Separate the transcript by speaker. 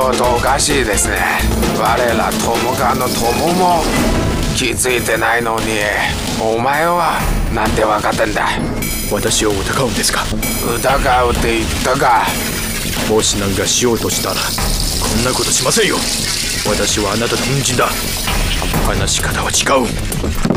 Speaker 1: うとおかしいですね。我ら友川の友も気づいてないのに、お前はなんで分かってんだ。
Speaker 2: 私を疑うんですか？
Speaker 1: 疑うって言ったか。
Speaker 2: もし何かしようとしたらこんなことしませんよ。私はあなたと恩人だ。話し方は違う。